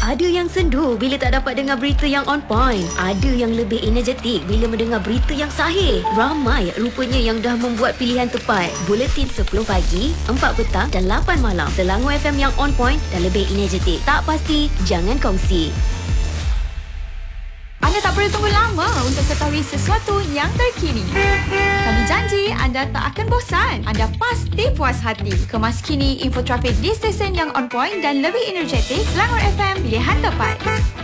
Ada yang sendu bila tak dapat dengar berita yang on point. Ada yang lebih energetik bila mendengar berita yang sahih. Ramai rupanya yang dah membuat pilihan tepat. Buletin 10 pagi, 4 petang dan 8 malam. Selangor FM yang on point dan lebih energetik. Tak pasti, jangan kongsi. Anda tak perlu tunggu lama untuk ketahui sesuatu yang terkini. Kami janji anda tak akan bosan. Anda pasti puas hati. Kemas kini info trafik di stesen yang on point dan lebih energetik. Selangor FM, pilihan tepat.